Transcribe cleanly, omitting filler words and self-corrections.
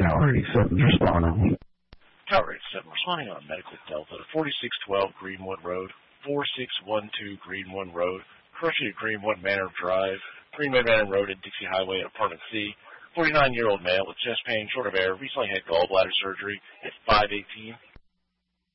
Tower 87 responding. Tower 87 responding on Medical Delta to 4612 Greenwood Road, 4612 Greenwood Road, curfew at Greenwood Manor Drive, Greenwood Manor Road at Dixie Highway at Apartment C, 49-year-old male with chest pain, short of air, recently had gallbladder surgery at 518